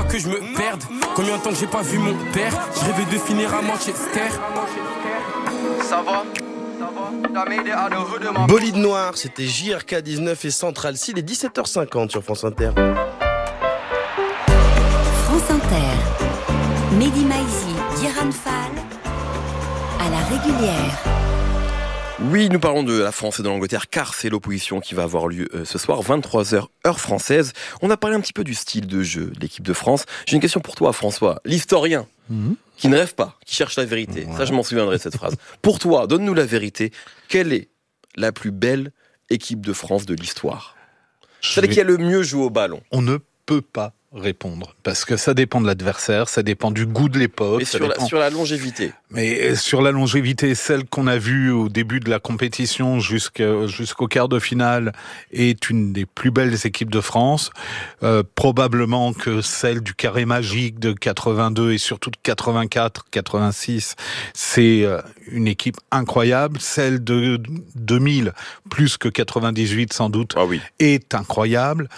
que je me perde. Combien de temps que j'ai pas vu mon père? Je rêvais de finir à Manchester. Ça va? Bolide Noir, c'était JRK 19 et Central C, il est 17h50 sur France Inter. France Inter, Mehdi Maizi, Guérin Fall, à la régulière. Oui, nous parlons de la France et de l'Angleterre car c'est l'opposition qui va avoir lieu ce soir, 23h heure française. On a parlé un petit peu du style de jeu de l'équipe de France. J'ai une question pour toi, François, l'historien qui ne rêve pas, qui cherche la vérité. Ouais. Ça, je m'en souviendrai de cette phrase. Pour toi, donne-nous la vérité. Quelle est la plus belle équipe de France de l'histoire? Celle qui a le mieux joué au ballon. On ne peut pas répondre, parce que ça dépend de l'adversaire, ça dépend du goût de l'époque. Mais sur la longévité. Mais sur la longévité, celle qu'on a vue au début de la compétition jusqu'au quart de finale est une des plus belles équipes de France. Probablement que celle du carré magique de 82 et surtout de 84, 86, c'est une équipe incroyable. Celle de 2000, plus que 98 sans doute, est incroyable.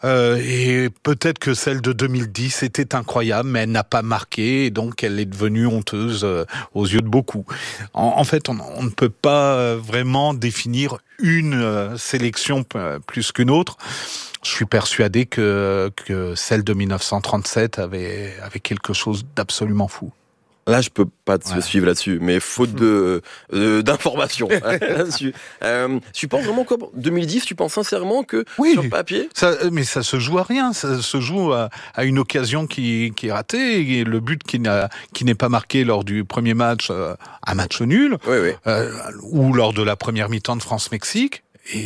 Et peut-être que celle de 2010 était incroyable, mais elle n'a pas marqué, et donc elle est devenue honteuse aux yeux de beaucoup. En fait, on ne peut pas vraiment définir une sélection plus qu'une autre. Je suis persuadé que celle de 1937 avait quelque chose d'absolument fou. Là, je peux pas te suivre là-dessus, mais faute d'informations là-dessus. Tu penses vraiment comme 2010, tu penses sincèrement que sur papier? Mais ça se joue à rien, ça se joue à une occasion qui est ratée, et le but qui n'est pas marqué lors du premier match, un match nul, ou lors de la première mi-temps de France-Mexique.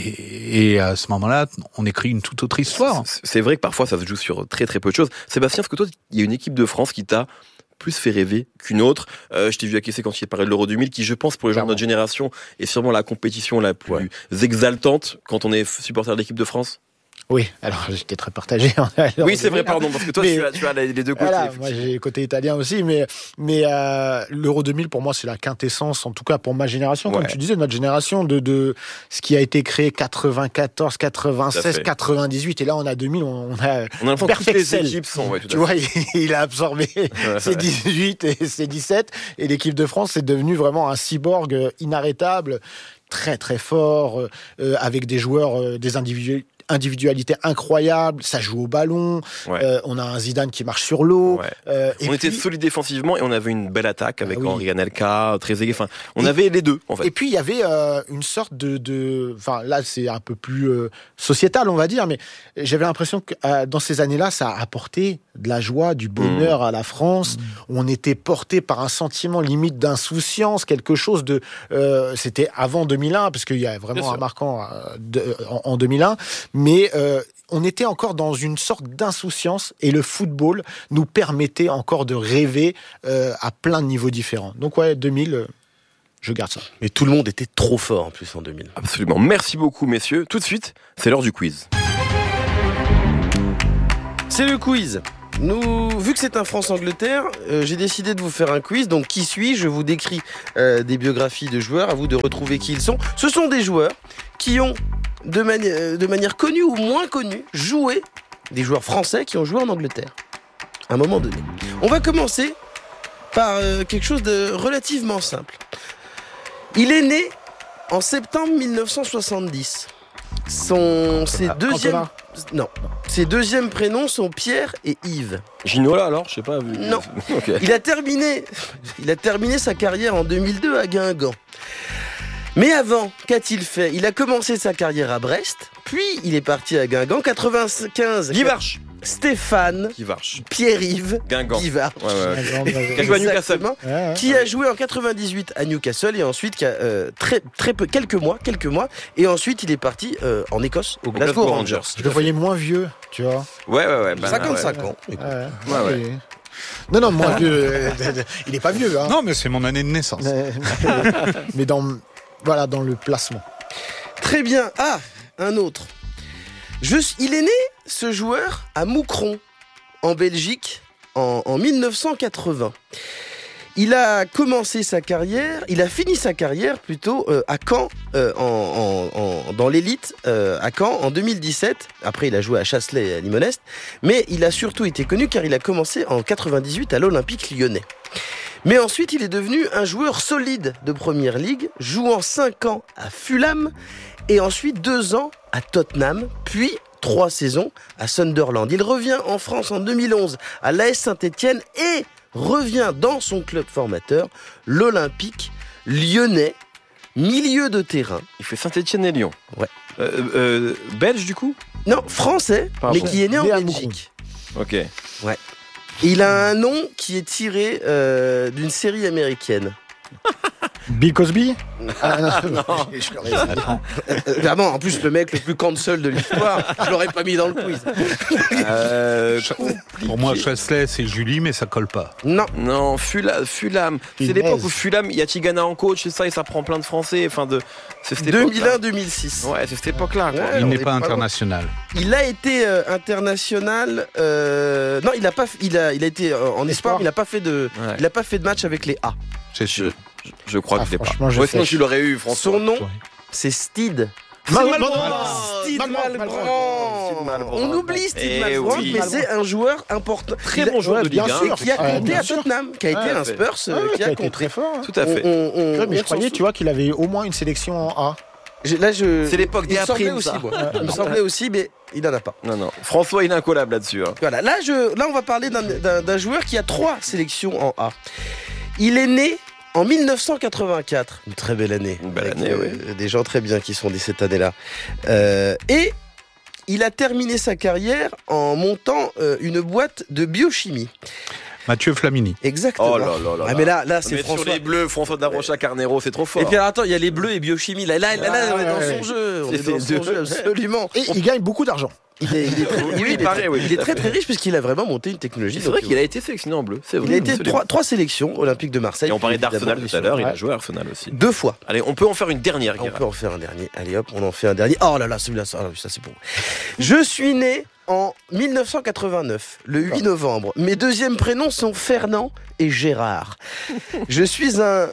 Et à ce moment-là, on écrit une toute autre histoire. C'est vrai que parfois ça se joue sur très très peu de choses. Sébastien, est-ce que toi, il y a une équipe de France qui t'a plus fait rêver qu'une autre? Je t'ai vu acquiescer quand il parlait de l'Euro 2000, qui, je pense, pour les gens de notre génération, est sûrement la compétition la plus exaltante quand on est supporter de l'équipe de France. Oui, alors j'étais très partagé. Oui, c'est vrai, pardon, parce que toi, tu as les deux côtés. Voilà, moi, j'ai le côté italien aussi, mais l'Euro 2000, pour moi, c'est la quintessence, en tout cas pour ma génération, comme tu disais, notre génération, de ce qui a été créé 94, 96, 98, et là, on a 2000, on a toutes les équipes sont, tu vois, il a absorbé ses 18 et ses 17, et l'équipe de France est devenue vraiment un cyborg inarrêtable, très très fort, avec des joueurs, des individualité incroyable, ça joue au ballon, on a un Zidane qui marche sur l'eau. On était solide défensivement et on avait une belle attaque avec Henri Anelka, Trezeguet, enfin, on avait les deux en fait. Et puis il y avait une sorte enfin là c'est un peu plus sociétal on va dire, mais j'avais l'impression que dans ces années-là ça a apporté de la joie, du bonheur à la France. On était porté par un sentiment limite d'insouciance, quelque chose de... c'était avant 2001, parce qu'il y a vraiment un marquant en 2001, mais on était encore dans une sorte d'insouciance, et le football nous permettait encore de rêver à plein de niveaux différents. Donc 2000... je garde ça. Mais tout le monde était trop fort en plus en 2000. Absolument. Merci beaucoup, messieurs. Tout de suite, c'est l'heure du quiz. C'est le quiz. Vu que c'est un France-Angleterre, j'ai décidé de vous faire un quiz. Donc, qui suis-je? Je vous décris des biographies de joueurs, à vous de retrouver qui ils sont. Ce sont des joueurs qui ont, de manière connue ou moins connue, joué, des joueurs français qui ont joué en Angleterre, à un moment donné. On va commencer par quelque chose de relativement simple. Il est né en septembre 1970. Ses deuxièmes prénoms sont Pierre et Yves. Ginola alors, je sais pas. Non. Okay. Il a terminé sa carrière en 2002 à Guingamp. Mais avant, qu'a-t-il fait? Il a commencé sa carrière à Brest, puis il est parti à Guingamp. 95. Guivarch. Stéphane Pierre-Yves Guivard, qui a joué à Newcastle, qui a joué en 98 à Newcastle, et ensuite qui a très peu, quelques mois, et ensuite il est parti en Écosse au Glasgow Rangers. Je le voyais moins vieux, tu vois. 55 ans. Non, moins vieux. Il est pas vieux, hein. Non, mais c'est mon année de naissance. Mais dans le placement. Très bien. Ah, un autre. Il est né, ce joueur, à Moucron, en Belgique, en 1980. Il a commencé sa carrière, il a fini sa carrière plutôt à Caen, dans l'élite à Caen en 2017. Après, il a joué à Chasselet et à Limonest, mais il a surtout été connu car il a commencé en 98 à l'Olympique Lyonnais. Mais ensuite, il est devenu un joueur solide de Première Ligue, jouant 5 ans à Fulham et ensuite 2 ans à Tottenham, puis 3 saisons à Sunderland. Il revient en France en 2011 à l'AS Saint-Etienne et revient dans son club formateur, l'Olympique Lyonnais, milieu de terrain. Il fait Saint-Etienne et Lyon. Ouais. Belge du coup ? Non, français, Pardon. mais qui est né en Né à Belgique. Ok. Ouais. Et il a un nom qui est tiré d'une série américaine. Bill Cosby. Non. Vraiment, en plus, le mec le plus cancel de l'histoire, je l'aurais pas mis dans le quiz. Pour moi, Chasselet, c'est Julie, mais ça colle pas. Non. Non, Fulham. C'est l'époque où Fulham, il y a Tigana en coach, c'est ça, et ça prend plein de Français. Enfin, c'est cette époque-là. 2001-2006. Ouais, c'est cette époque-là. quoi. Ouais. Il on n'est est pas pas loin. international. Il a été international. Non, il a pas. Il a été en espoir. Mais il a pas fait de. Ouais. Il a pas fait de match avec les A. C'est sûr. Je crois Ah, que je l'ai pas. franchement, je Ouais, sinon sèche. tu l'aurais eu, François. Son nom, Ouais. c'est Stede. Stede Malbrand. On oublie Stede Malbrand, oui. mais c'est un joueur important. Très bon joueur de Ligue bien 1. sûr. Et qui a compté bien à sûr. Tottenham, qui a été un fait. Spurs, Qui a été compté. très fort. hein. Tout à fait. Mais je on croyais, s'en tu vois, qu'il avait au moins une sélection en A. C'est l'époque il des me semblait A-primes, aussi, ça. moi. Il me semblait aussi, mais il n'en a pas. Non. François, il a un collab là-dessus. Hein. Voilà, là on va parler d'un joueur qui a 3 sélections en A. Il est né en 1984, une très belle année. Une belle avec, année, oui. Des gens très bien qui sont nés cette année-là. Et il a terminé sa carrière en montant une boîte de biochimie. Mathieu Flamini. Exactement. Oh là là là. Ah, mais là c'est Mais François. sur les bleus, François Darocha Carnero, c'est trop fort. Et puis alors, attends, il y a les bleus et biochimie. Là, on est dans son jeu. On est dans son jeu, absolument. Et il gagne beaucoup d'argent. Il est très, Oui, il est pareil, très- oui, il est tout à très fait. très riche puisqu'il a vraiment monté une technologie. C'est vrai Donc, qu'il a été sélectionné en bleu. C'est vrai. il a été absolument. 3 sélections olympiques de Marseille. Et on parlait Évidemment, d'Arsenal tout à l'heure, il a Ouais. joué à Arsenal aussi. 2 fois. Allez, on peut en faire une dernière, On Guérin. peut en faire un dernier. Allez hop, on en fait un dernier. Oh là là, celui-là, ça c'est bon. Je suis né en 1989, le 8 novembre. Mes deuxièmes prénoms sont Fernand et Gérard. Je suis un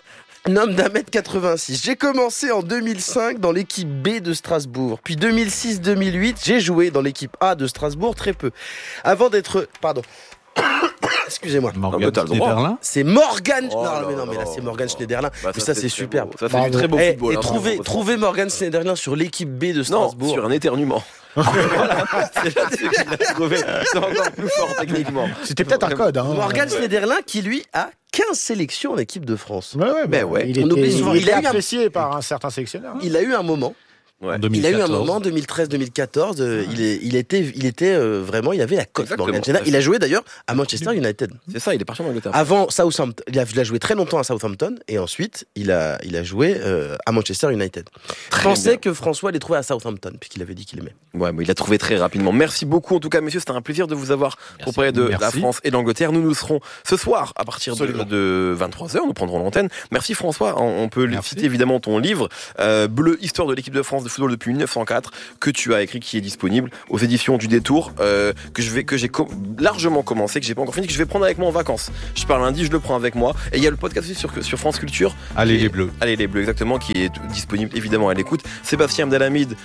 homme d'1m86. J'ai commencé en 2005 dans l'équipe B de Strasbourg. Puis 2006-2008, j'ai joué dans l'équipe A de Strasbourg très peu. Avant d'être... Pardon. Excusez-moi. Morgan t'as le droit. Schneiderlin. C'est Morgan... Oh non, là mais là, là. c'est Morgan Schneiderlin. Bah, mais ça, c'est très superbe. beau. Ça, c'est du très beau football. Et hein, trouver Morgan Schneiderlin sur l'équipe B de Non, Strasbourg. sur un éternuement. Voilà, c'est là-dessus qu'il l'a trouvé. C'est encore plus fort techniquement. C'était peut-être un code. Hein. Morgan Schneiderlin qui lui a 15 sélections en équipe de France. Ouais, Ben ouais. Il On oublie était, souvent. il Il a était eu un- apprécié par un certain sélectionneur. hein. Il a eu un moment. Ouais. Il a eu un 2014. moment 2013-2014. Il était vraiment. Il avait la cote. Exactement. Morgan Schneiderlin. Il a joué d'ailleurs à Manchester United. C'est ça, il est parti en Angleterre. Avant Southampton, il a joué très longtemps à Southampton et ensuite il a joué à Manchester United. Je pensais bien. que François l'ait trouvé à Southampton puisqu'il avait dit qu'il aimait. Ouais, mais il a trouvé très rapidement. Merci beaucoup, en tout cas, messieurs. C'était un plaisir de vous avoir pour parler de la Merci. France et de l'Angleterre. Nous serons ce soir à partir de 23h. Nous prendrons l'antenne. Merci François. On peut Merci. citer évidemment ton livre, Bleu, histoire de l'équipe de France de football depuis 1904, que tu as écrit, qui est disponible aux éditions du Détour, que j'ai largement commencé, que j'ai pas encore fini, que je vais prendre avec moi en vacances. Je pars lundi, je le prends avec moi. Et il y a le podcast aussi sur France Culture. Allez Qui est- les Bleus. Allez les Bleus, exactement, qui est disponible évidemment à l'écoute. Sébastien Abdelhamid,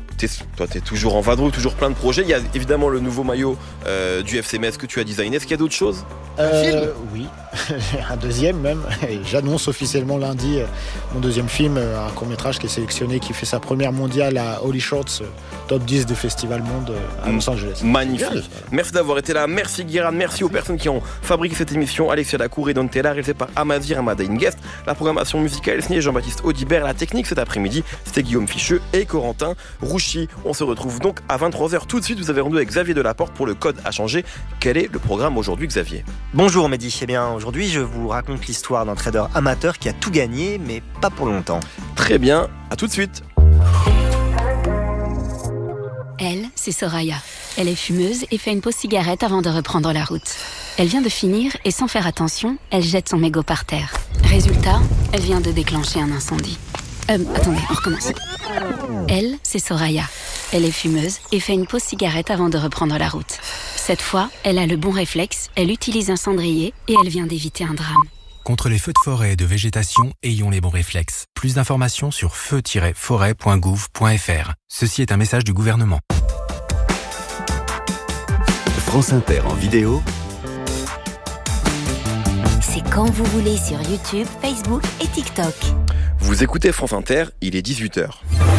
toi t'es toujours en vadrouille, toujours plein de projets. Il y a évidemment le nouveau maillot du FC Metz que tu as designé. Est-ce qu'il y a d'autres choses? film Oui, un deuxième même. Et j'annonce officiellement lundi mon deuxième film, un court-métrage qui est sélectionné, qui fait sa première mondiale à Holy Shorts, top 10 des festivals monde à Los Angeles. Magnifique. Bien. Merci d'avoir été là. Merci Guérin. Merci aux personnes qui ont fabriqué cette émission. Alexia Lacour et Don Taylor, réalisé par Amazir Amada Guest. La programmation musicale est signée Jean-Baptiste Audibert. La technique cet après-midi, c'était Guillaume Ficheux et Corentin Rouchy. On se retrouve donc à 23h tout de suite. Vous avez rendu avec Xavier Delaporte pour le code à changer. Quel est le programme aujourd'hui, Xavier? Bonjour Mehdi, eh bien aujourd'hui je vous raconte l'histoire d'un trader amateur qui a tout gagné mais pas pour longtemps. Très bien, à tout de suite. Elle, c'est Soraya. Elle est fumeuse et fait une pause cigarette avant de reprendre la route. Elle vient de finir et sans faire attention, elle jette son mégot par terre. Résultat, elle vient de déclencher un incendie. Attendez, on recommence. Elle, c'est Soraya. Elle est fumeuse et fait une pause cigarette avant de reprendre la route. Cette fois, elle a le bon réflexe, elle utilise un cendrier et elle vient d'éviter un drame. Contre les feux de forêt et de végétation, ayons les bons réflexes. Plus d'informations sur feu-forêt.gouv.fr. Ceci est un message du gouvernement. France Inter en vidéo. C'est quand vous voulez sur YouTube, Facebook et TikTok. Vous écoutez France Inter, il est 18h.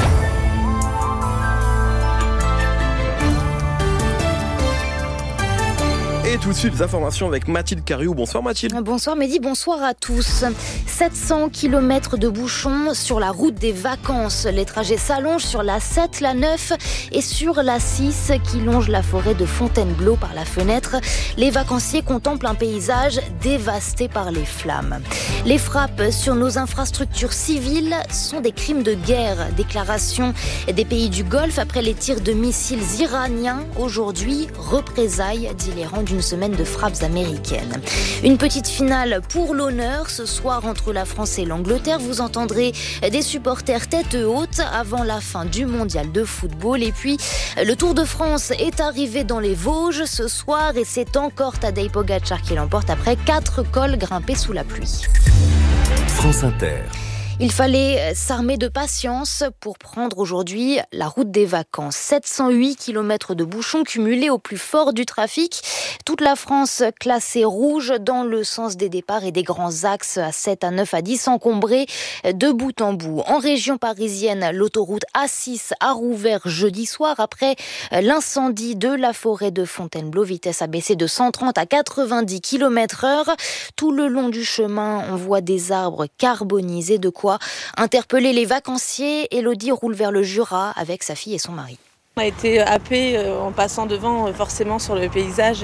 Et tout de suite, les informations avec Mathilde Cariou. Bonsoir Mathilde. Bonsoir Mehdi, bonsoir à tous. 700 km de bouchons sur la route des vacances. Les trajets s'allongent sur la 7, la 9 et sur la 6 qui longe la forêt de Fontainebleau par la fenêtre. Les vacanciers contemplent un paysage dévasté par les flammes. Les frappes sur nos infrastructures civiles sont des crimes de guerre. Déclaration des pays du Golfe après les tirs de missiles iraniens. Aujourd'hui, représailles dit l'Iran d'une semaine de frappes américaines. Une petite finale pour l'honneur ce soir entre la France et l'Angleterre. Vous entendrez des supporters tête haute avant la fin du mondial de football. Et puis, le Tour de France est arrivé dans les Vosges ce soir et c'est encore Tadej Pogačar qui l'emporte après 4 cols grimpés sous la pluie. France Inter. Il fallait s'armer de patience pour prendre aujourd'hui la route des vacances. 708 km de bouchons cumulés au plus fort du trafic. Toute la France classée rouge dans le sens des départs et des grands axes à 7, à 9, à 10 encombrés de bout en bout. En région parisienne, l'autoroute A6 a rouvert jeudi soir après l'incendie de la forêt de Fontainebleau. Vitesse a baissé de 130 à 90 km/h. Tout le long du chemin, on voit des arbres carbonisés, de quoi interpeller les vacanciers. Elodie roule vers le Jura avec sa fille et son mari. On a été happés en passant devant forcément sur le paysage.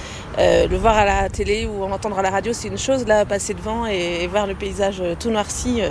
Le voir à la télé ou entendre à la radio, c'est une chose. Là, passer devant et voir le paysage tout noirci,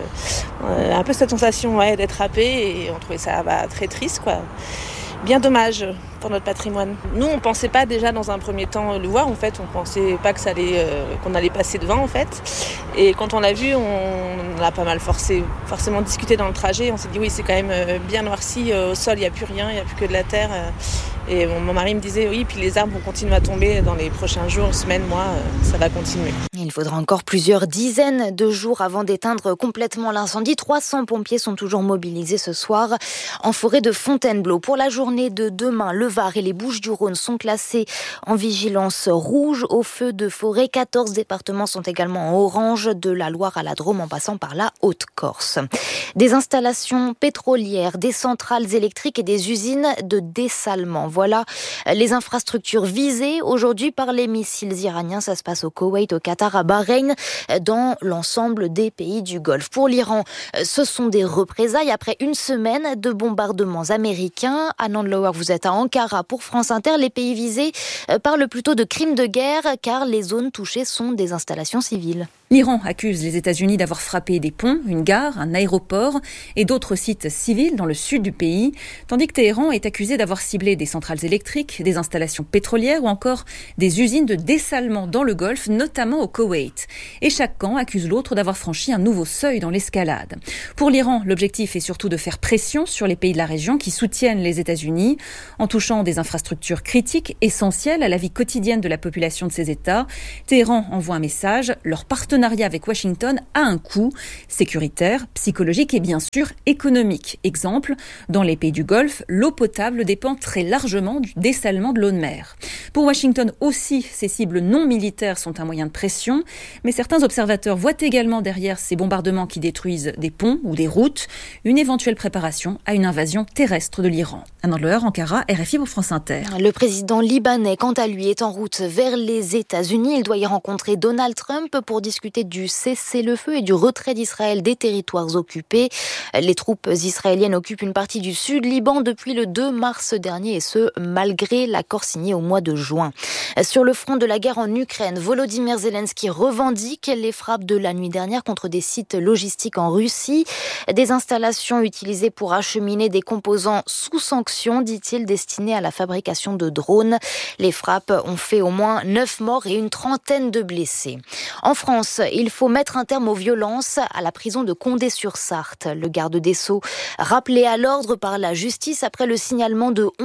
un peu cette sensation d'être happé et on trouvait ça très triste, quoi. Bien dommage pour notre patrimoine. Nous, on pensait pas déjà dans un premier temps le voir. En fait, on pensait pas que qu'on allait passer devant, en fait. Et quand on l'a vu, on a pas mal forcément discuté dans le trajet. On s'est dit oui, c'est quand même bien noirci. Au sol, il y a plus rien, il y a plus que de la terre. Et mon mari me disait oui, puis les arbres vont continuer à tomber dans les prochains jours, semaines, mois. Ça va continuer. Il faudra encore plusieurs dizaines de jours avant d'éteindre complètement l'incendie. 300 pompiers sont toujours mobilisés ce soir en forêt de Fontainebleau. Pour la journée de demain, le Var et les Bouches-du-Rhône sont classés en vigilance rouge au feu de forêt. 14 départements sont également en orange, de la Loire à la Drôme en passant par la Haute-Corse. Des installations pétrolières, des centrales électriques et des usines de dessalement. Voilà les infrastructures visées aujourd'hui par les missiles iraniens. Ça se passe au Koweït, au Qatar, à Bahreïn, dans l'ensemble des pays du Golfe. Pour l'Iran, ce sont des représailles après une semaine de bombardements américains. Anand Lower, vous êtes à Ankara pour France Inter. Les pays visés parlent plutôt de crimes de guerre car les zones touchées sont des installations civiles. L'Iran accuse les États-Unis d'avoir frappé des ponts, une gare, un aéroport et d'autres sites civils dans le sud du pays, tandis que Téhéran est accusé d'avoir ciblé des centrales électriques, des installations pétrolières ou encore des usines de dessalement dans le Golfe, notamment au Koweït. Et chaque camp accuse l'autre d'avoir franchi un nouveau seuil dans l'escalade. Pour l'Iran, l'objectif est surtout de faire pression sur les pays de la région qui soutiennent les États-Unis en touchant des infrastructures critiques essentielles à la vie quotidienne de la population de ces États. Téhéran envoie un message, leur partenariat avec Washington a un coût sécuritaire, psychologique et bien sûr économique. Exemple, dans les pays du Golfe, l'eau potable dépend très largement du dessalement de l'eau de mer. Pour Washington aussi, ces cibles non militaires sont un moyen de pression, mais certains observateurs voient également derrière ces bombardements qui détruisent des ponts ou des routes, une éventuelle préparation à une invasion terrestre de l'Iran. Anand Lower, Ankara, RFI pour France Inter. Le président libanais, quant à lui, est en route vers les États-Unis. Il doit y rencontrer Donald Trump pour discuter du cessez-le-feu et du retrait d'Israël des territoires occupés. Les troupes israéliennes occupent une partie du sud Liban depuis le 2 mars dernier et ce, malgré l'accord signé au mois de juin. Sur le front de la guerre en Ukraine, Volodymyr Zelensky revendique les frappes de la nuit dernière contre des sites logistiques en Russie. Des installations utilisées pour acheminer des composants sous sanction, dit-il, destinés à la fabrication de drones. Les frappes ont fait au moins 9 morts et une trentaine de blessés. En France, il faut mettre un terme aux violences à la prison de Condé-sur-Sarthe. Le garde des Sceaux, rappelé à l'ordre par la justice après le signalement de 11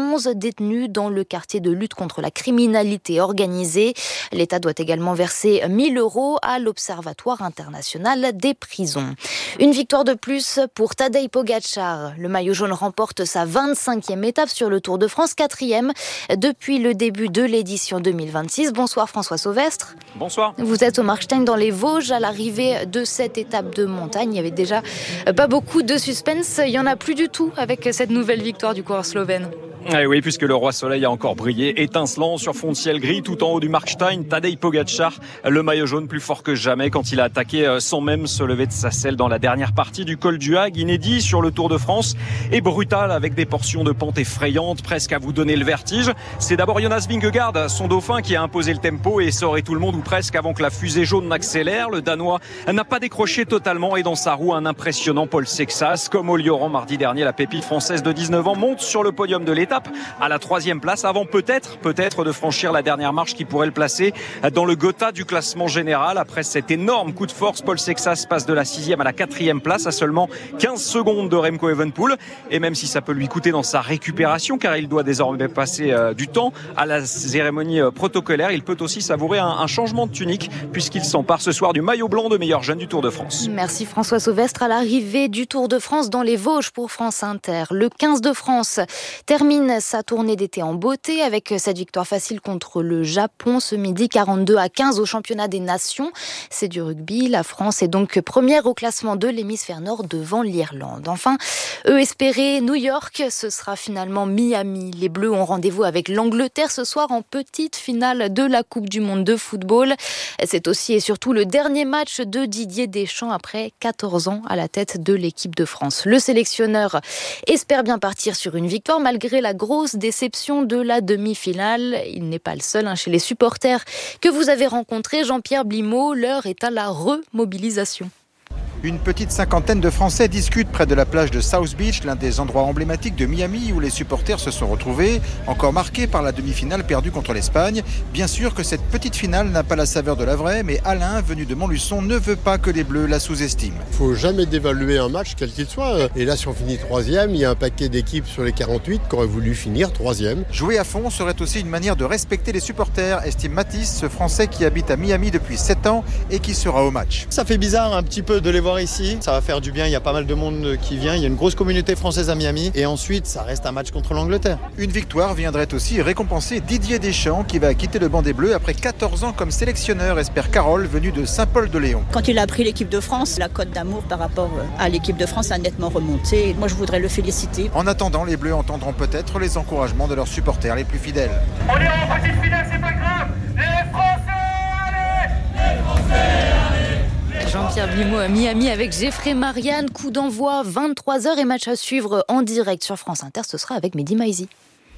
détenus dans le quartier de lutte contre la criminalité organisée. L'État doit également verser 1 000 € à l'Observatoire international des prisons. Une victoire de plus pour Tadej Pogačar. Le maillot jaune remporte sa 25e étape sur le Tour de France, 4e depuis le début de l'édition 2026. Bonsoir François Sauvestre. Bonsoir. Vous êtes au Markstein dans les Vosges à l'arrivée de cette étape de montagne. Il y avait déjà pas beaucoup de suspense. Il n'y en a plus du tout avec cette nouvelle victoire du coureur slovène. Eh oui, puisque le roi soleil a encore brillé, étincelant sur fond de ciel gris tout en haut du Markstein. Tadej Pogačar, le maillot jaune plus fort que jamais quand il a attaqué sans même se lever de sa selle dans la dernière partie du col du Hague, inédit sur le Tour de France et brutal avec des portions de pente effrayantes, presque à vous donner le vertige. C'est d'abord Jonas Vingegaard, son dauphin, qui a imposé le tempo et saurait tout le monde ou presque avant que la fusée jaune n'accélère. Le Danois n'a pas décroché totalement et dans sa roue un impressionnant Paul Sexas. Comme au Lioran mardi dernier, la pépite française de 19 ans monte sur le podium de l'étape à la 3e place avant peut-être de franchir la dernière marche qui pourrait le placer dans le Gotha du classement général. Après cet énorme coup de force, Paul Sexas passe de la 6e à la 4e place à seulement 15 secondes de Remco Evenepoel. Et même si ça peut lui coûter dans sa récupération, car il doit désormais passer du temps à la cérémonie protocolaire, il peut aussi savourer un changement de tunique puisqu'il s'empare ce soir du maillot blanc de meilleur jeune du Tour de France. Merci François Sauvestre. À l'arrivée du Tour de France dans les Vosges pour France Inter. Le 15 de France termine sa tournée d'été en beauté avec cette victoire facile contre le Japon ce midi, 42-15 au championnat des nations. C'est du rugby. La France est donc première au classement de l'hémisphère nord devant l'Irlande. Enfin, eux espéraient New York, ce sera finalement Miami. Les Bleus ont rendez-vous avec l'Angleterre ce soir en petite finale de la Coupe du Monde de football. C'est aussi et surtout le dernier match de Didier Deschamps après 14 ans à la tête de l'équipe de France. Le sélectionneur espère bien partir sur une victoire malgré la grosse déception de la demi-finale. Il n'est pas le seul chez les supporters que vous avez rencontrés. Jean-Pierre Blimaud, l'heure est à la remobilisation. Une petite cinquantaine de Français discutent près de la plage de South Beach, l'un des endroits emblématiques de Miami où les supporters se sont retrouvés, encore marqués par la demi-finale perdue contre l'Espagne. Bien sûr que cette petite finale n'a pas la saveur de la vraie, mais Alain, venu de Montluçon, ne veut pas que les Bleus la sous-estiment. Il ne faut jamais dévaluer un match, quel qu'il soit. Et là, si on finit 3e, il y a un paquet d'équipes sur les 48 qui auraient voulu finir 3e. Jouer à fond serait aussi une manière de respecter les supporters, estime Mathis, ce Français qui habite à Miami depuis 7 ans et qui sera au match. Ça fait bizarre un petit peu de les voir ici, ça va faire du bien, il y a pas mal de monde qui vient, il y a une grosse communauté française à Miami et ensuite ça reste un match contre l'Angleterre. Une victoire viendrait aussi récompenser Didier Deschamps qui va quitter le banc des Bleus après 14 ans comme sélectionneur, espère Carole, venue de Saint-Paul-de-Léon. Quand il a pris l'équipe de France, la cote d'amour par rapport à l'équipe de France a nettement remonté. Moi je voudrais le féliciter. En attendant, les Bleus entendront peut-être les encouragements de leurs supporters les plus fidèles. On est en petite finale, c'est pas grave. Les Français, allez! Les Français, allez! Jean-Pierre Blimaud à Miami avec Geoffrey Marianne. Coup d'envoi 23h et match à suivre en direct sur France Inter. Ce sera avec Mehdi Maizi.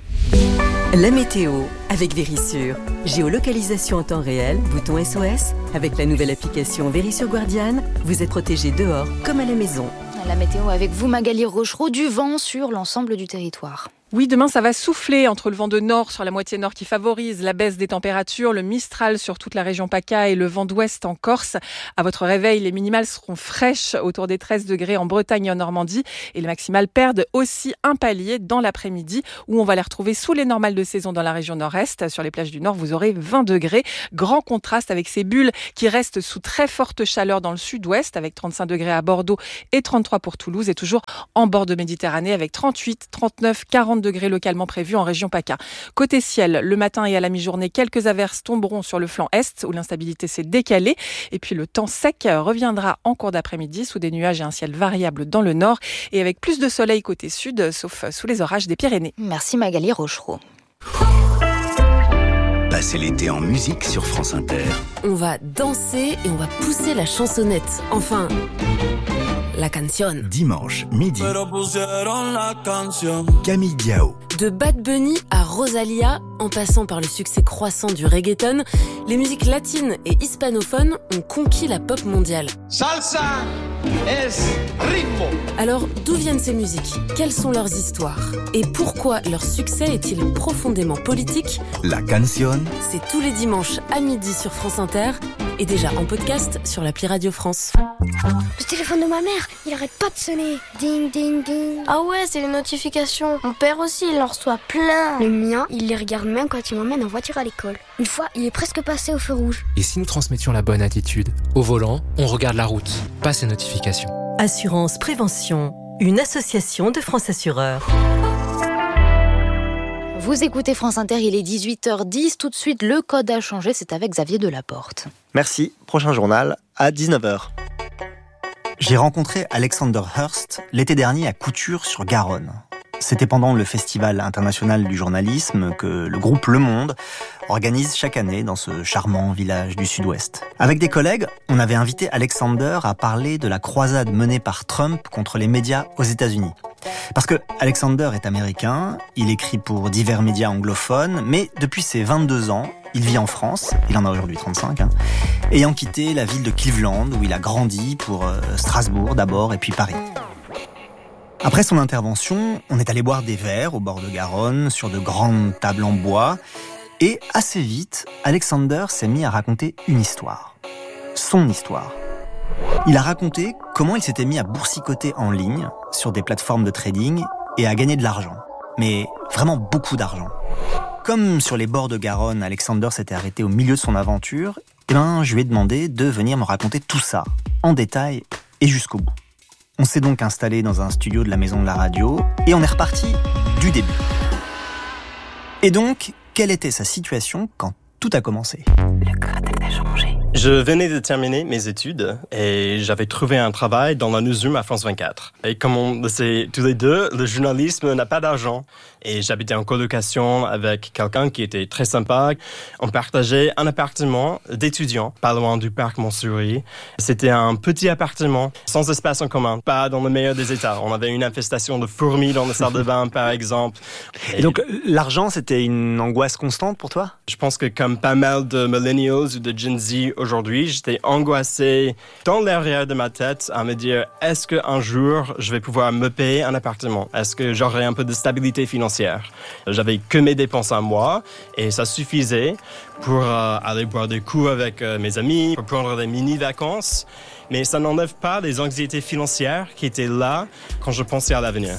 La météo avec Vérissure. Géolocalisation en temps réel, bouton SOS. Avec la nouvelle application Vérissure Guardian, vous êtes protégé dehors comme à la maison. La météo avec vous, Magali Rochereau, du vent sur l'ensemble du territoire. Oui, demain, ça va souffler entre le vent de nord sur la moitié nord qui favorise la baisse des températures, le Mistral sur toute la région PACA et le vent d'ouest en Corse. À votre réveil, les minimales seront fraîches autour des 13 degrés en Bretagne et en Normandie et les maximales perdent aussi un palier dans l'après-midi où on va les retrouver sous les normales de saison dans la région nord-est. Sur les plages du nord, vous aurez 20 degrés. Grand contraste avec ces bulles qui restent sous très forte chaleur dans le sud-ouest avec 35 degrés à Bordeaux et 33 pour Toulouse et toujours en bord de Méditerranée avec 38, 39, 40 degrés localement prévus en région PACA. Côté ciel, le matin et à la mi-journée, quelques averses tomberont sur le flanc est où l'instabilité s'est décalée. Et puis le temps sec reviendra en cours d'après-midi sous des nuages et un ciel variable dans le nord et avec plus de soleil côté sud, sauf sous les orages des Pyrénées. Merci Magali Rochereau. Passez l'été en musique sur France Inter. On va danser et on va pousser la chansonnette. Enfin, la canción. Dimanche, midi. Camille Diao. De Bad Bunny à Rosalia, en passant par le succès croissant du reggaeton, les musiques latines et hispanophones ont conquis la pop mondiale. Salsa es ritmo. Alors, d'où viennent ces musiques ? Quelles sont leurs histoires ? Et pourquoi leur succès est-il profondément politique ? La canción. C'est tous les dimanches à midi sur France Inter et déjà en podcast sur l'appli Radio France. Le téléphone de ma mère. il arrête pas de sonner. Ding, ding, ding. Ah ouais, c'est les notifications. Mon père aussi, il en reçoit plein. Le mien, il les regarde même quand il m'emmène en voiture à l'école. Une fois, il est presque passé au feu rouge. Et si nous transmettions la bonne attitude ? Au volant, on regarde la route, pas ces notifications. Assurance Prévention, une association de France Assureurs. Vous écoutez France Inter, il est 18h10. Tout de suite, le code a changé. C'est avec Xavier Delaporte. Merci. Prochain journal à 19h. J'ai rencontré Alexander Hurst l'été dernier à Couture-sur-Garonne. C'était pendant le Festival international du journalisme que le groupe Le Monde organise chaque année dans ce charmant village du Sud-Ouest. Avec des collègues, on avait invité Alexander à parler de la croisade menée par Trump contre les médias aux États-Unis. Parce que Alexander est américain, il écrit pour divers médias anglophones, mais depuis ses 22 ans, il vit en France, il en a aujourd'hui 35, ayant quitté la ville de Cleveland où il a grandi pour Strasbourg d'abord et puis Paris. Après son intervention, on est allé boire des verres au bord de Garonne, sur de grandes tables en bois, et assez vite, Alexander s'est mis à raconter une histoire. Son histoire. Il a raconté comment il s'était mis à boursicoter en ligne, sur des plateformes de trading, et à gagner de l'argent. Mais vraiment beaucoup d'argent. Comme sur les bords de Garonne, Alexander s'était arrêté au milieu de son aventure, je lui ai demandé de venir me raconter tout ça, en détail et jusqu'au bout. On s'est donc installé dans un studio de la Maison de la Radio et on est reparti du début. Et donc, quelle était sa situation quand tout a commencé ? Le code a changé. Je venais de terminer mes études et j'avais trouvé un travail dans la newsroom à France 24. Et comme on le sait tous les deux, le journalisme n'a pas d'argent. Et j'habitais en colocation avec quelqu'un qui était très sympa. On partageait un appartement d'étudiants, pas loin du parc Montsouris. C'était un petit appartement, sans espace en commun, pas dans le meilleur des états. On avait une infestation de fourmis dans la salle de bain, par exemple. Et donc, l'argent, c'était une angoisse constante pour toi ? Je pense que comme pas mal de millennials ou de Gen Z aujourd'hui, j'étais angoissé dans l'arrière de ma tête à me dire, est-ce qu'un jour, je vais pouvoir me payer un appartement ? Est-ce que j'aurai un peu de stabilité financière ? J'avais que mes dépenses à moi et ça suffisait pour aller boire des coups avec mes amis, pour prendre des mini-vacances. Mais ça n'enlève pas les anxiétés financières qui étaient là quand je pensais à l'avenir.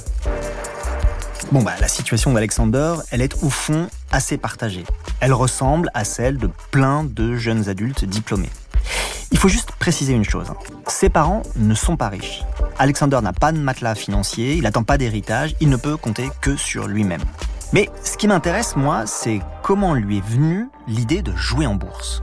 La situation d'Alexander, elle est au fond assez partagée. Elle ressemble à celle de plein de jeunes adultes diplômés. Il faut juste préciser une chose. Ses parents ne sont pas riches. Alexander n'a pas de matelas financier, il n'attend pas d'héritage, il ne peut compter que sur lui-même. Mais ce qui m'intéresse, moi, c'est comment lui est venue l'idée de jouer en bourse.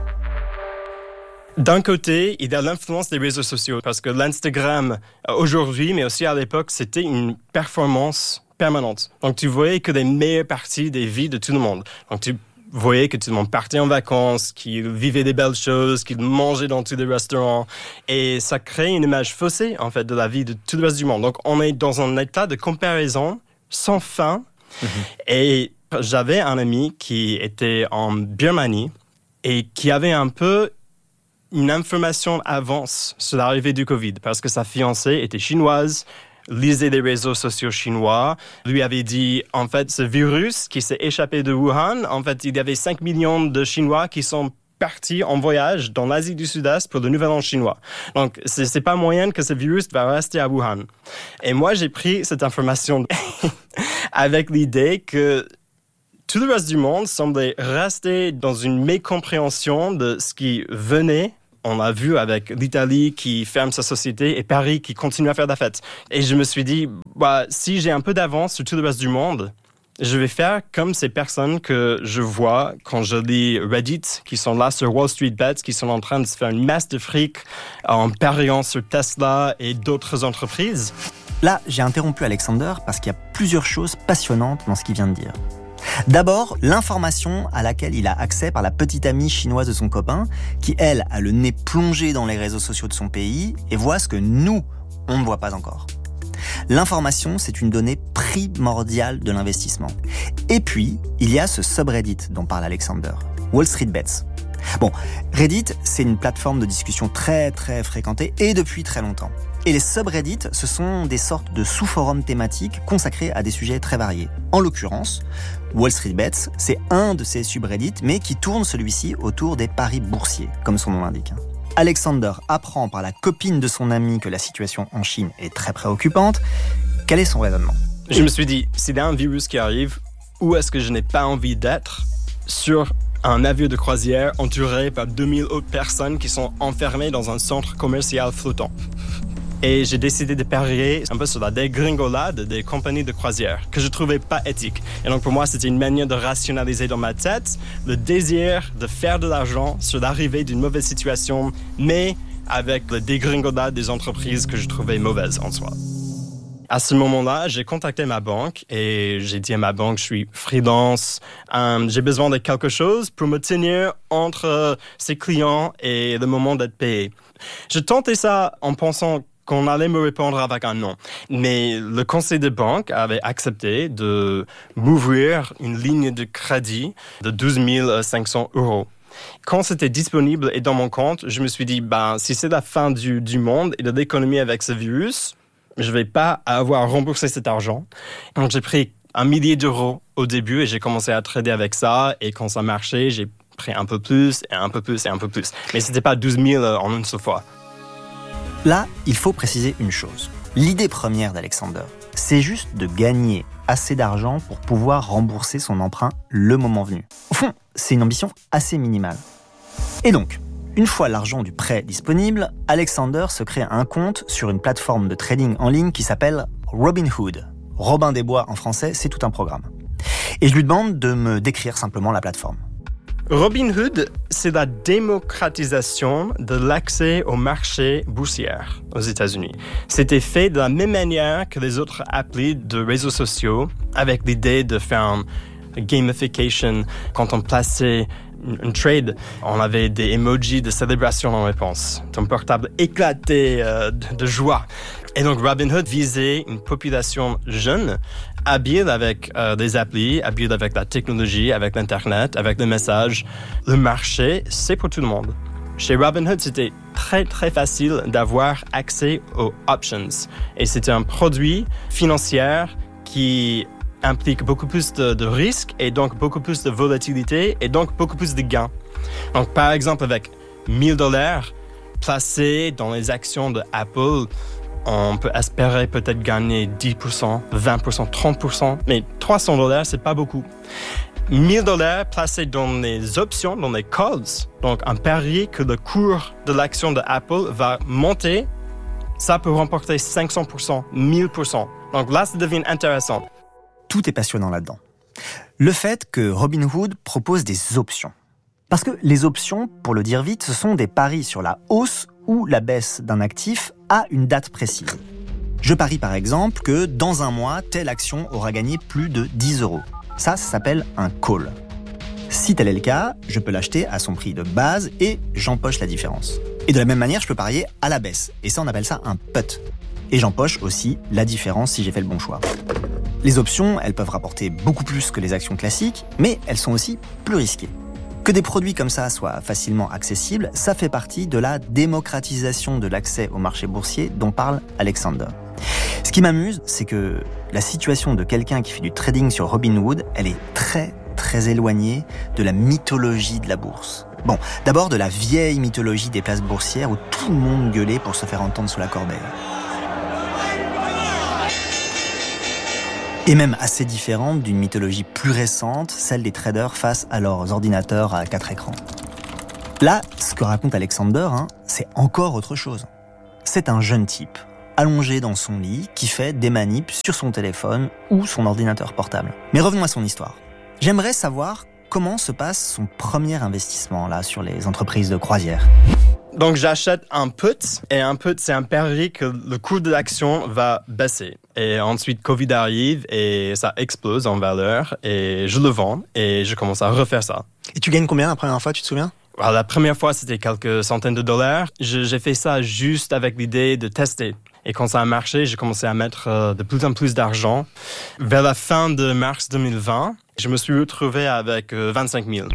D'un côté, il y a l'influence des réseaux sociaux, parce que l'Instagram, aujourd'hui, mais aussi à l'époque, c'était une performance permanente. Donc tu voyais que les meilleures parties des vies de tout le monde. Donc tu voyais que tout le monde partait en vacances, qu'il vivait des belles choses, qu'il mangeait dans tous les restaurants. Et ça crée une image faussée, en fait, de la vie de tout le reste du monde. Donc on est dans un état de comparaison sans fin. Et j'avais un ami qui était en Birmanie et qui avait un peu une information avance sur l'arrivée du Covid, parce que sa fiancée était chinoise, lisait les réseaux sociaux chinois, lui avait dit, en fait, ce virus qui s'est échappé de Wuhan, en fait, il y avait 5 millions de Chinois qui sont partis en voyage dans l'Asie du Sud-Est pour le Nouvel An chinois. Donc, c'est pas moyen que ce virus va rester à Wuhan. Et moi, j'ai pris cette information avec l'idée que tout le reste du monde semblait rester dans une mécompréhension de ce qui venait. On l'a vu avec l'Italie qui ferme sa société et Paris qui continue à faire la fête. Et je me suis dit, si j'ai un peu d'avance sur tout le reste du monde, je vais faire comme ces personnes que je vois quand je lis Reddit, qui sont là sur Wall Street Bets, qui sont en train de se faire une masse de fric en pariant sur Tesla et d'autres entreprises. Là, j'ai interrompu Alexander parce qu'il y a plusieurs choses passionnantes dans ce qu'il vient de dire. D'abord, l'information à laquelle il a accès par la petite amie chinoise de son copain, qui, elle, a le nez plongé dans les réseaux sociaux de son pays et voit ce que nous, on ne voit pas encore. L'information, c'est une donnée primordiale de l'investissement. Et puis, il y a ce subreddit dont parle Alexander, Wall Street Bets. Bon, Reddit, c'est une plateforme de discussion très très fréquentée et depuis très longtemps. Et les subreddits, ce sont des sortes de sous-forums thématiques consacrés à des sujets très variés. En l'occurrence, Wall Street Bets, c'est un de ces subreddits, mais qui tourne celui-ci autour des paris boursiers, comme son nom l'indique. Alexander apprend par la copine de son ami que la situation en Chine est très préoccupante. Quel est son raisonnement ? Je me suis dit, s'il y a un virus qui arrive, où est-ce que je n'ai pas envie d'être sur un navire de croisière entouré par 2000 autres personnes qui sont enfermées dans un centre commercial flottant. Et j'ai décidé de parier un peu sur la dégringolade des compagnies de croisière, que je trouvais pas éthique. Et donc pour moi, c'était une manière de rationaliser dans ma tête le désir de faire de l'argent sur l'arrivée d'une mauvaise situation, mais avec la dégringolade des entreprises que je trouvais mauvaises en soi. À ce moment-là, j'ai contacté ma banque et j'ai dit à ma banque, je suis freelance, j'ai besoin de quelque chose pour me tenir entre ses clients et le moment d'être payé. Je tentais ça en pensant qu'on allait me répondre avec un non. Mais le conseil de banque avait accepté de m'ouvrir une ligne de crédit de 12 500 €. Quand c'était disponible et dans mon compte, je me suis dit, si c'est la fin du monde et de l'économie avec ce virus, je ne vais pas avoir remboursé cet argent. Donc j'ai pris 1 millier d'euros au début et j'ai commencé à trader avec ça. Et quand ça marchait, j'ai pris un peu plus et un peu plus et un peu plus. Mais ce n'était pas 12 000 en une seule fois. Là, il faut préciser une chose. L'idée première d'Alexander, c'est juste de gagner assez d'argent pour pouvoir rembourser son emprunt le moment venu. Au fond, c'est une ambition assez minimale. Et donc, une fois l'argent du prêt disponible, Alexander se crée un compte sur une plateforme de trading en ligne qui s'appelle Robinhood. Robin des Bois en français, c'est tout un programme. Et je lui demande de me décrire simplement la plateforme. Robinhood, c'est la démocratisation de l'accès au marché boursier aux États-Unis. C'était fait de la même manière que les autres applis de réseaux sociaux, avec l'idée de faire une gamification. Quand on plaçait un trade, on avait des emojis de célébration en réponse. Ton portable éclatait de joie. Et donc Robinhood visait une population jeune, habile avec des applis, habile avec la technologie, avec l'Internet, avec le message. Le marché, c'est pour tout le monde. Chez Robinhood, c'était très, très facile d'avoir accès aux options. Et c'était un produit financier qui implique beaucoup plus de risques et donc beaucoup plus de volatilité et donc beaucoup plus de gains. Donc, par exemple, avec 1 000 $ placés dans les actions de Apple, on peut espérer peut-être gagner 10%, 20%, 30%, mais 300 $, c'est pas beaucoup. 1 000 $ placés dans les options, dans les calls, donc un pari que le cours de l'action de Apple va monter, ça peut remporter 500%, 1000%. Donc là, ça devient intéressant. Tout est passionnant là-dedans. Le fait que Robinhood propose des options. Parce que les options, pour le dire vite, ce sont des paris sur la hausse ou la baisse d'un actif à une date précise. Je parie par exemple que dans un mois, telle action aura gagné plus de 10 €. Ça s'appelle un call. Si tel est le cas, je peux l'acheter à son prix de base et j'empoche la différence. Et de la même manière, je peux parier à la baisse. Et ça, on appelle ça un put. Et j'empoche aussi la différence si j'ai fait le bon choix. Les options, elles peuvent rapporter beaucoup plus que les actions classiques, mais elles sont aussi plus risquées. Que des produits comme ça soient facilement accessibles, ça fait partie de la démocratisation de l'accès au marché boursier dont parle Alexander. Ce qui m'amuse, c'est que la situation de quelqu'un qui fait du trading sur Robinhood, elle est très, très éloignée de la mythologie de la bourse. Bon, d'abord de la vieille mythologie des places boursières où tout le monde gueulait pour se faire entendre sous la corbeille. Et même assez différente d'une mythologie plus récente, celle des traders face à leurs ordinateurs à 4 écrans. Là, ce que raconte Alexander, c'est encore autre chose. C'est un jeune type, allongé dans son lit, qui fait des manips sur son téléphone ou son ordinateur portable. Mais revenons à son histoire. J'aimerais savoir comment se passe son premier investissement là sur les entreprises de croisière. Donc j'achète un put, et un put c'est un pari que le cours de l'action va baisser. Et ensuite Covid arrive et ça explose en valeur et je le vends et je commence à refaire ça. Et tu gagnes combien la première fois, tu te souviens ? Alors, la première fois c'était quelques centaines de $. J'ai fait ça juste avec l'idée de tester. Et quand ça a marché, j'ai commencé à mettre de plus en plus d'argent. Vers la fin de mars 2020, je me suis retrouvé avec 25 000.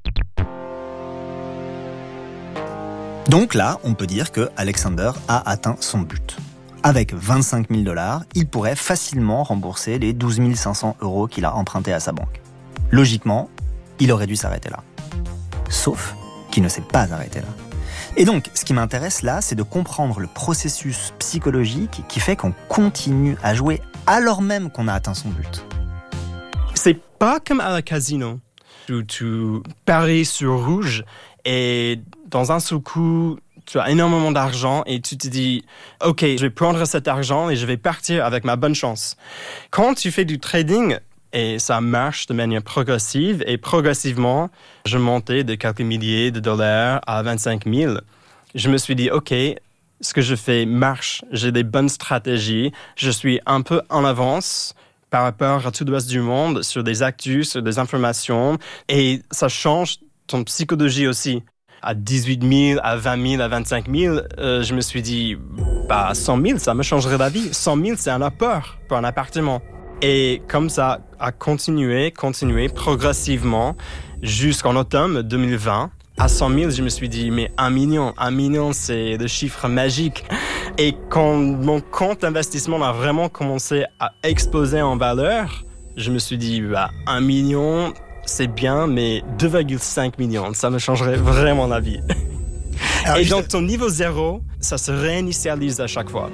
Donc là, on peut dire que Alexander a atteint son but. Avec 25 000 $, il pourrait facilement rembourser les 12 500 € qu'il a empruntés à sa banque. Logiquement, il aurait dû s'arrêter là. Sauf qu'il ne s'est pas arrêté là. Et donc, ce qui m'intéresse là, c'est de comprendre le processus psychologique qui fait qu'on continue à jouer alors même qu'on a atteint son but. C'est pas comme à la casino, où tu paries sur rouge et dans un seul coup, tu as énormément d'argent et tu te dis « Ok, je vais prendre cet argent et je vais partir avec ma bonne chance. » Quand tu fais du trading, et ça marche de manière progressive, et progressivement, je montais de quelques milliers de dollars à 25 000. Je me suis dit « Ok, ce que je fais marche, j'ai des bonnes stratégies, je suis un peu en avance par rapport à tout le reste du monde sur des actus, sur des informations, et ça change ton psychologie aussi. » À 18 000, à 20 000, à 25 000, je me suis dit, 100 000, ça me changerait la vie. 100 000, c'est un apport pour un appartement. Et comme ça a continué progressivement jusqu'en automne 2020. À 100 000, je me suis dit, mais 1 million, c'est le chiffre magique. Et quand mon compte d'investissement a vraiment commencé à exploser en valeur, je me suis dit, 1 million... c'est bien, mais 2,5 millions, ça me changerait vraiment la vie. Et donc, ton niveau 0, ça se réinitialise à chaque fois.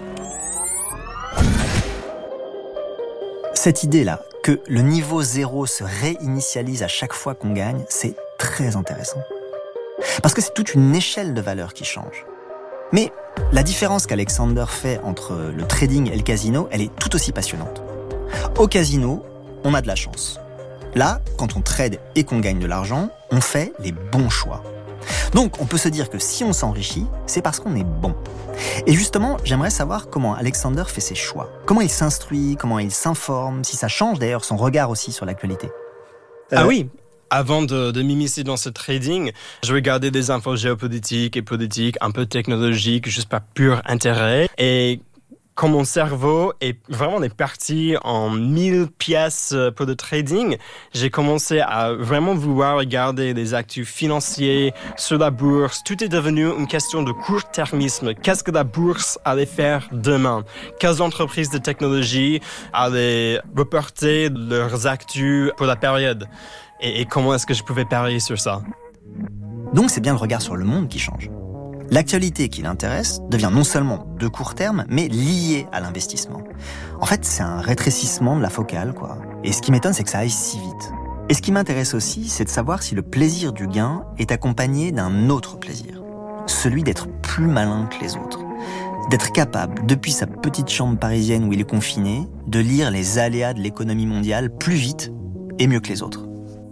Cette idée-là, que le niveau 0 se réinitialise à chaque fois qu'on gagne, c'est très intéressant. Parce que c'est toute une échelle de valeurs qui change. Mais la différence qu'Alexander fait entre le trading et le casino, elle est tout aussi passionnante. Au casino, on a de la chance. Là, quand on trade et qu'on gagne de l'argent, on fait les bons choix. Donc, on peut se dire que si on s'enrichit, c'est parce qu'on est bon. Et justement, j'aimerais savoir comment Alexander fait ses choix. Comment il s'instruit, comment il s'informe, si ça change d'ailleurs son regard aussi sur l'actualité. Ah oui, avant de m'immiscer dans ce trading, je regardais des infos géopolitiques et politiques, un peu technologiques, juste par pur intérêt. Et quand mon cerveau est parti en 1000 pièces pour le trading, j'ai commencé à vraiment vouloir regarder des actifs financiers sur la bourse. Tout est devenu une question de court-termisme. Qu'est-ce que la bourse allait faire demain? Quelles entreprises de technologie allaient reporter leurs actifs pour la période? Et comment est-ce que je pouvais parier sur ça? Donc c'est bien le regard sur le monde qui change. L'actualité qui l'intéresse devient non seulement de court terme, mais liée à l'investissement. En fait, c'est un rétrécissement de la focale, quoi. Et ce qui m'étonne, c'est que ça aille si vite. Et ce qui m'intéresse aussi, c'est de savoir si le plaisir du gain est accompagné d'un autre plaisir. Celui d'être plus malin que les autres. D'être capable, depuis sa petite chambre parisienne où il est confiné, de lire les aléas de l'économie mondiale plus vite et mieux que les autres.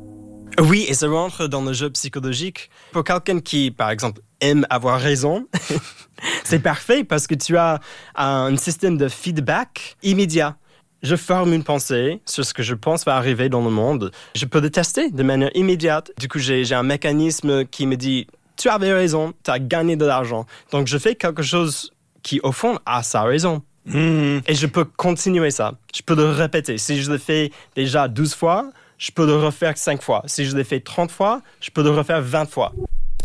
Oui, et ça rentre dans le jeu psychologique. Pour quelqu'un qui, par exemple, aime avoir raison, c'est parfait parce que tu as un système de feedback immédiat. Je forme une pensée sur ce que je pense va arriver dans le monde. Je peux le tester de manière immédiate. Du coup, j'ai un mécanisme qui me dit « Tu avais raison, tu as gagné de l'argent. » Donc, je fais quelque chose qui, au fond, a sa raison. Et je peux continuer ça. Je peux le répéter. Si je le fais déjà 12 fois, je peux le refaire 5 fois. Si je l'ai fait 30 fois, je peux le refaire 20 fois.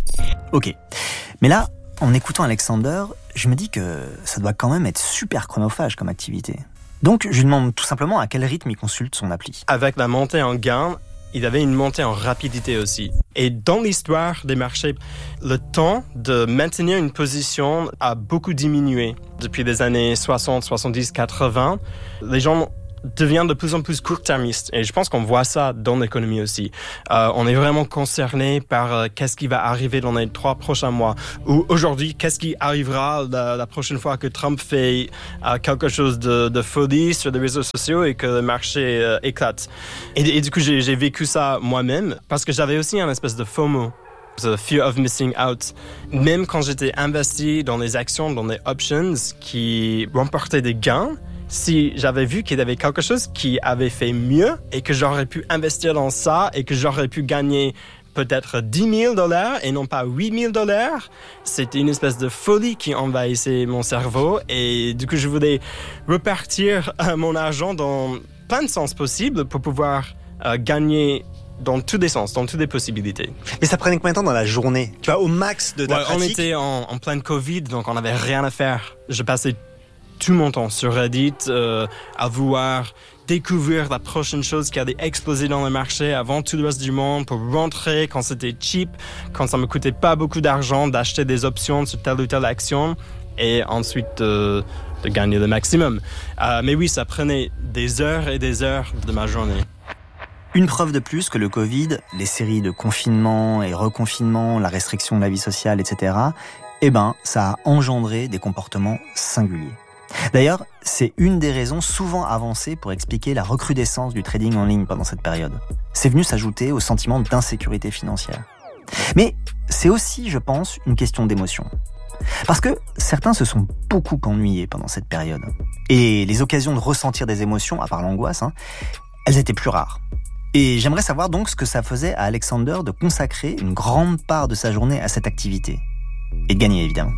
Ok. Mais là, en écoutant Alexander, je me dis que ça doit quand même être super chronophage comme activité. Donc, je lui demande tout simplement à quel rythme il consulte son appli. Avec la montée en gain, il avait une montée en rapidité aussi. Et dans l'histoire des marchés, le temps de maintenir une position a beaucoup diminué. Depuis les années 60, 70, 80, les gens deviennent de plus en plus court-termistes. Et je pense qu'on voit ça dans l'économie aussi. On est vraiment concerné par qu'est-ce qui va arriver dans les 3 prochains mois. Ou aujourd'hui, qu'est-ce qui arrivera la prochaine fois que Trump fait quelque chose de folie sur les réseaux sociaux et que le marché éclate. Et du coup, j'ai vécu ça moi-même parce que j'avais aussi un espèce de FOMO. The fear of missing out. Même quand j'étais investi dans les actions, dans les options qui remportaient des gains, si j'avais vu qu'il y avait quelque chose qui avait fait mieux et que j'aurais pu investir dans ça et que j'aurais pu gagner peut-être $10,000 et non pas $8,000, c'était une espèce de folie qui envahissait mon cerveau et du coup je voulais repartir mon argent dans plein de sens possibles pour pouvoir gagner dans tous les sens, dans toutes les possibilités. Mais ça prenait combien de temps dans la journée? Tu vois, au max de ta pratique? On était en pleine Covid, donc on n'avait rien à faire. Je passais tout mon temps sur Reddit à vouloir découvrir la prochaine chose qui allait exploser dans le marché avant tout le reste du monde pour rentrer quand c'était cheap, quand ça me coûtait pas beaucoup d'argent d'acheter des options sur telle ou telle action et ensuite de gagner le maximum. Mais oui, ça prenait des heures et des heures de ma journée. Une preuve de plus que le Covid, les séries de confinement et reconfinement, la restriction de la vie sociale, etc., ça a engendré des comportements singuliers. D'ailleurs, c'est une des raisons souvent avancées pour expliquer la recrudescence du trading en ligne pendant cette période. C'est venu s'ajouter au sentiment d'insécurité financière. Mais c'est aussi, je pense, une question d'émotion. Parce que certains se sont beaucoup ennuyés pendant cette période. Et les occasions de ressentir des émotions, à part l'angoisse, elles étaient plus rares. Et j'aimerais savoir donc ce que ça faisait à Alexander de consacrer une grande part de sa journée à cette activité. Et de gagner, évidemment.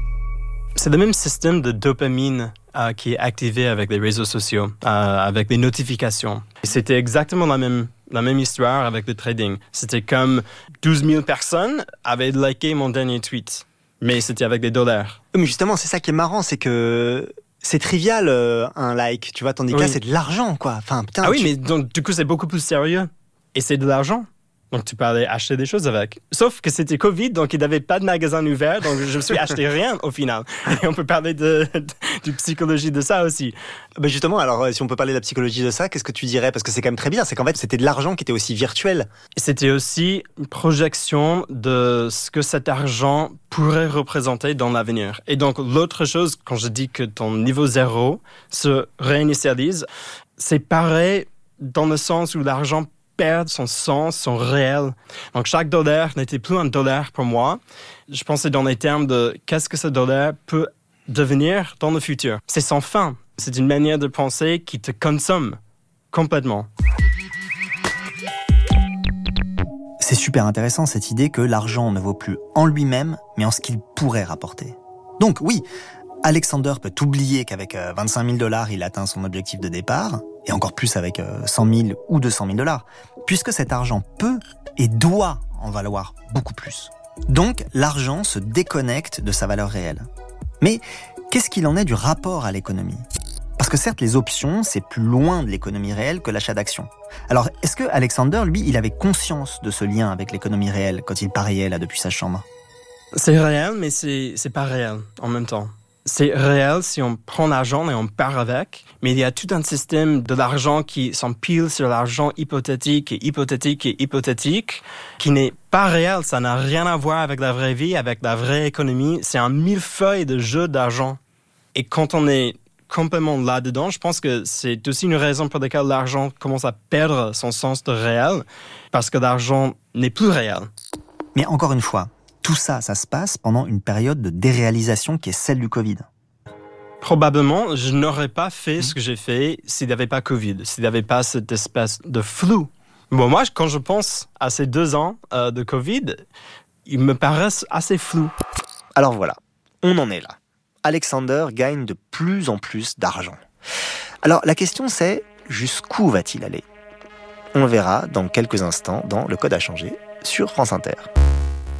C'est le même système de dopamine qui est activé avec les réseaux sociaux, avec les notifications. Et c'était exactement la même histoire avec le trading. C'était comme 12 000 personnes avaient liké mon dernier tweet, mais c'était avec des dollars. Mais justement, c'est ça qui est marrant, c'est que c'est trivial un like, tu vois, tandis que là, c'est de l'argent, quoi. Enfin, putain, mais donc, du coup, c'est beaucoup plus sérieux. Et c'est de l'argent. Donc, tu peux aller acheter des choses avec. Sauf que c'était Covid, donc il n'y avait pas de magasin ouvert, donc je me suis acheté rien au final. Et on peut parler de psychologie de ça aussi. Ben justement, alors, si on peut parler de la psychologie de ça, qu'est-ce que tu dirais ? Parce que c'est quand même très bien, c'est qu'en fait, c'était de l'argent qui était aussi virtuel. C'était aussi une projection de ce que cet argent pourrait représenter dans l'avenir. Et donc, l'autre chose, quand je dis que ton niveau 0 se réinitialise, c'est pareil dans le sens où l'argent perd son sens, son réel. Donc, chaque dollar n'était plus un dollar pour moi. Je pensais dans les termes de qu'est-ce que ce dollar peut devenir dans le futur. C'est sans fin. C'est une manière de penser qui te consomme complètement. C'est super intéressant cette idée que l'argent ne vaut plus en lui-même, mais en ce qu'il pourrait rapporter. Donc oui, Alexander peut oublier qu'avec 25 000 $, il atteint son objectif de départ, et encore plus avec 100 000 ou 200 000 $, puisque cet argent peut et doit en valoir beaucoup plus. Donc, l'argent se déconnecte de sa valeur réelle. Mais qu'est-ce qu'il en est du rapport à l'économie ? Parce que certes, les options, c'est plus loin de l'économie réelle que l'achat d'actions. Alors, est-ce que Alexander, lui, il avait conscience de ce lien avec l'économie réelle quand il pariait là depuis sa chambre ? C'est réel, mais c'est pas réel en même temps. C'est réel si on prend l'argent et on part avec, mais il y a tout un système de l'argent qui s'empile sur l'argent hypothétique et hypothétique et hypothétique, qui n'est pas réel. Ça n'a rien à voir avec la vraie vie, avec la vraie économie. C'est un millefeuille de jeu d'argent. Et quand on est complètement là-dedans, je pense que c'est aussi une raison pour laquelle l'argent commence à perdre son sens de réel, parce que l'argent n'est plus réel. Mais encore une fois, tout ça, ça se passe pendant une période de déréalisation qui est celle du Covid. Probablement, je n'aurais pas fait ce que j'ai fait s'il n'y avait pas Covid, s'il n'y avait pas cette espèce de flou. Bon, moi, quand je pense à ces 2 ans de Covid, ils me paraissent assez flous. Alors voilà, on en est là. Alexander gagne de plus en plus d'argent. Alors la question c'est, jusqu'où va-t-il aller ? On le verra dans quelques instants dans Le Code a changé sur France Inter.